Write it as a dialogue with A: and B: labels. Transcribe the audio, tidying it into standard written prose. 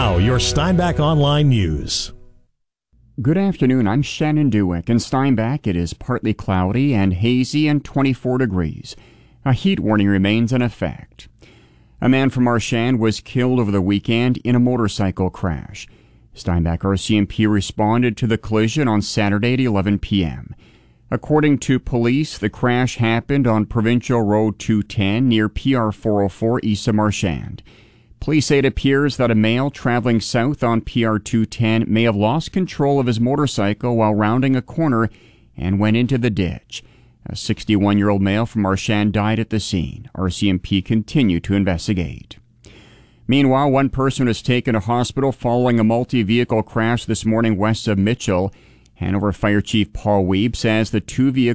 A: Now, your Steinbach Online News.
B: Good afternoon, I'm Shannon Dewick. In Steinbach, it is partly cloudy and hazy and 24 degrees. A heat warning remains in effect. A man from Marchand was killed over the weekend in a motorcycle crash. Steinbach RCMP responded to the collision on Saturday at 11 p.m. According to police, the crash happened on Provincial Road 210 near PR 404 east of Marchand. Police say it appears that a male traveling south on PR 210 may have lost control of his motorcycle while rounding a corner and went into the ditch. A 61-year-old male from Marchand died at the scene. RCMP continued to investigate. Meanwhile, one person was taken to hospital following a multi-vehicle crash this morning west of Mitchell. Hanover Fire Chief Paul Wiebe says the two vehicles